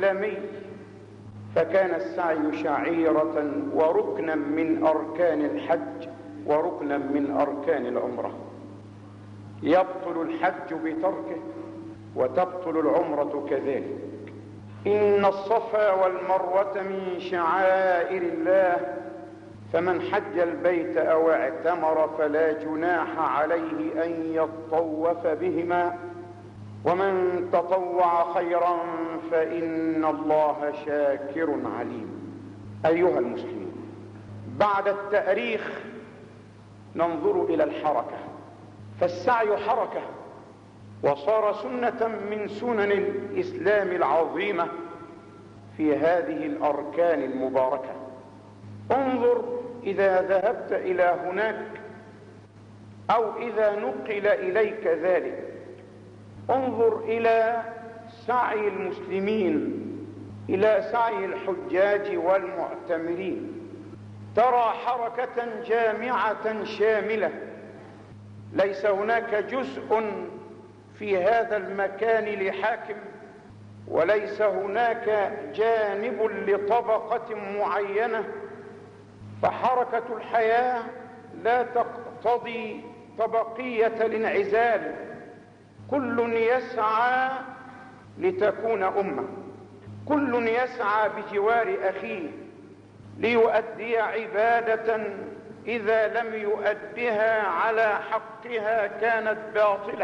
الإسلامي فكان السعي شعيرة وركنا من أركان الحج وركنا من أركان العمرة. يبطل الحج بتركه وتبطل العمرة كذلك. إن الصفا والمروة من شعائر الله، فمن حج البيت أو اعتمر فلا جناح عليه أن يطوف بهما، ومن تطوع خيرا فإن الله شاكر عليم. أيها المسلمون، بعد التأريخ ننظر إلى الحركة، فالسعي حركة وصار سنة من سنن الإسلام العظيمة في هذه الأركان المباركة. انظر إذا ذهبت إلى هناك أو إذا نقل إليك ذلك، انظر إلى سعي المسلمين، إلى سعي الحجاج والمعتمرين، ترى حركة جامعة شاملة. ليس هناك جزء في هذا المكان لحاكم، وليس هناك جانب لطبقة معينة، فحركة الحياة لا تقتضي طبقية الانعزال. كل يسعى لتكون أمة، كل يسعى بجوار أخيه ليؤدي عبادة إذا لم يؤدها على حقها كانت باطلة.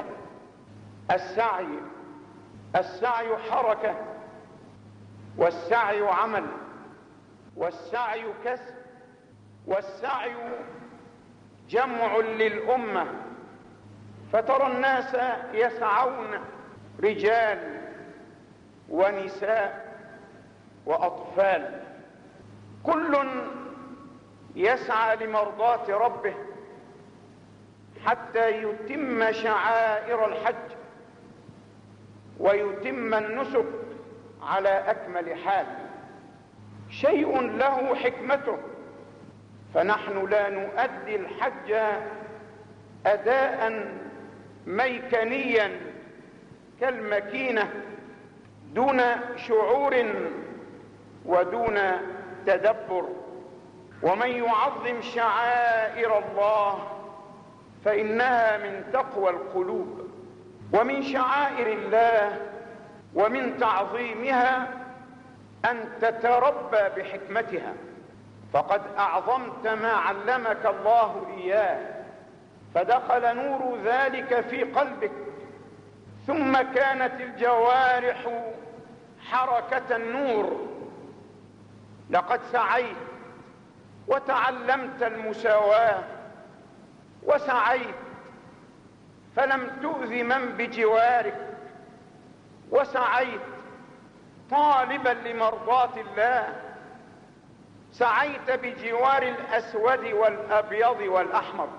السعي حركة، والسعي عمل، والسعي كسب، والسعي جمع للأمة. فترى الناس يسعون، رجال ونساء وأطفال، كل يسعى لمرضاة ربه حتى يتم شعائر الحج ويتم النسك على أكمل حال. شيء له حكمته، فنحن لا نؤدي الحج أداء ميكانيا كالمكينة دون شعور ودون تدبر. ومن يعظم شعائر الله فإنها من تقوى القلوب. ومن شعائر الله ومن تعظيمها أن تتربى بحكمتها، فقد أعظمت ما علمك الله إياه، فدخل نور ذلك في قلبك، ثم كانت الجوارح حركة النور. لقد سعيت وتعلمت المساواة، وسعيت فلم تؤذ من بجوارك، وسعيت طالبا لمرضاة الله، سعيت بجوار الأسود والأبيض والأحمر،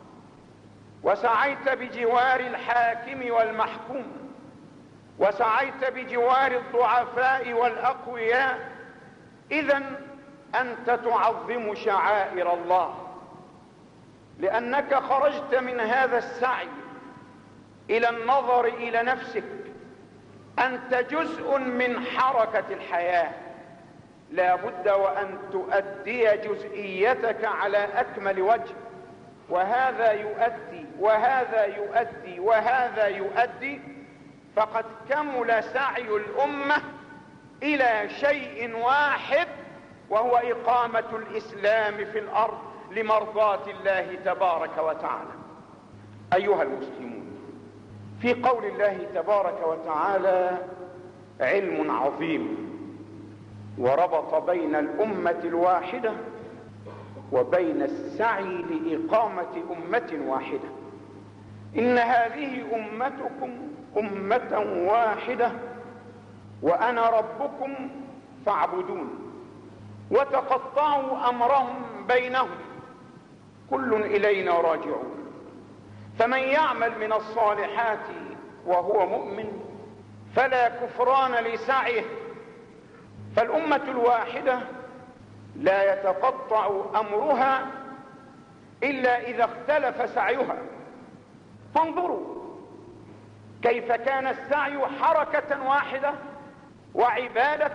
وسعيت بجوار الحاكم والمحكوم، وسعيت بجوار الضعفاء والأقوياء. إذن أنت تعظم شعائر الله، لأنك خرجت من هذا السعي إلى النظر إلى نفسك. أنت جزء من حركة الحياة، لا بد وأن تؤدي جزئيتك على أكمل وجه، وهذا يؤدي وهذا يؤدي وهذا يؤدي، فقد كمل سعي الأمة إلى شيء واحد، وهو إقامة الإسلام في الأرض لمرضاة الله تبارك وتعالى. أيها المسلمون، في قول الله تبارك وتعالى علم عظيم، وربط بين الأمة الواحدة وبين السعي لإقامة أمة واحدة. إن هذه أمتكم أمة واحدة وأنا ربكم فاعبدون. وتقطعوا أمرهم بينهم، كل إلينا راجعون. فمن يعمل من الصالحات وهو مؤمن فلا كفران لسعيه. فالأمة الواحدة لا يتقطع أمرها إلا إذا اختلف سعيها. فانظروا كيف كان السعي حركة واحدة وعبادة